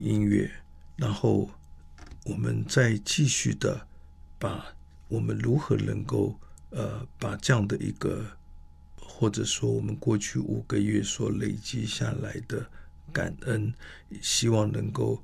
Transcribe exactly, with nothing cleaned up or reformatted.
音乐，然后我们再继续的把我们如何能够呃把这样的一个，或者说我们过去五个月所累积下来的感恩，希望能够